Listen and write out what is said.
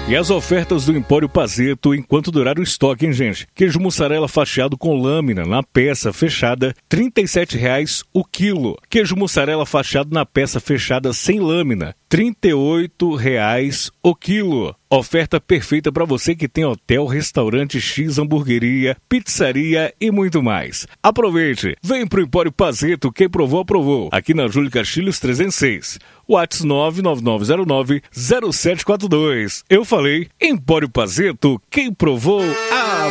E as ofertas do Empório Pazeto enquanto durar o estoque, hein, gente? Queijo mussarela fatiado com lâmina na peça fechada, R$ 37,00 o quilo. Queijo mussarela fatiado na peça fechada sem lâmina, R$ 38,00 o quilo. Oferta perfeita para você que tem hotel, restaurante X, hamburgueria, pizzaria e muito mais. Aproveite! Vem pro Empório Pazeto, quem provou, aprovou. Aqui na Júlio Castilhos 306. WhatsApp 99909-0742. Eu falei, Empório Pazeto, quem provou,